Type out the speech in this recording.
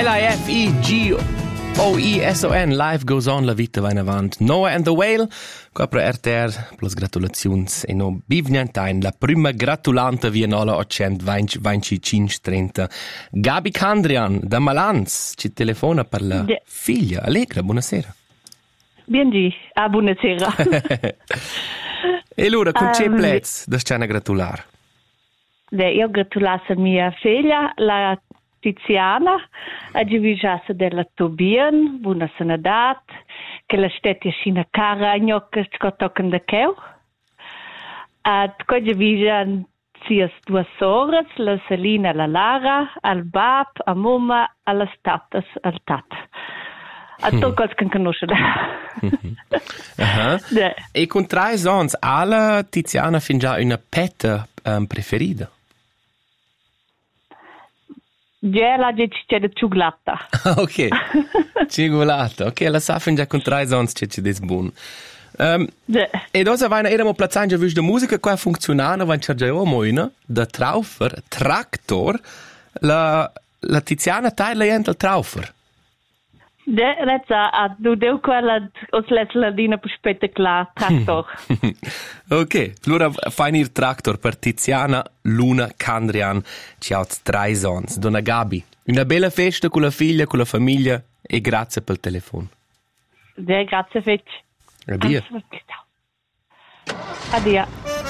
L-I-F-E-G-O-E-S-O-N. Life goes on, la vita va in avant. Noah and the Whale, qua per RTR, plus gratulazions. E no, bivniantain, la prima gratulante vienola 825-30. Gabi Candrian, da Malanz, ci telefona per la figlia. Allegra, buonasera. Biengi, buonasera. E allora, con che plez da scena gratular? Io gratulasse a mia figlia, la Tiziana, a givigiasse della Tobian, buona sanadat, che la stette scina cara gnocca scottoccan da cheu. A tco givigian sias due sorres, la Selina e la Lara, al bab, a mumma, alla tatas, al tat. A tocco che conosce. E con 3 sons, alla Tiziana fin già una pet preferita? Ja, la gente c'è ciuglatta. Ok, ciuglatta. Ok, la sa fin già con 3 sons c'è des bun. E dosa vaina eramo plazzando già di musica qua funzionano, van c'è già moina, da Traufer, Traktor, la Tiziana taglia il Traufer. Rezza, du deu quella os ladina per spettaclar Traktor. Ok, allora fai il Traktor per Tiziana, Luna, Candrian, ciao 3 sons. Donna Gabi, una bella festa con la figlia, con la famiglia e grazie per il telefono. Grazie fetch. Addio. Addio.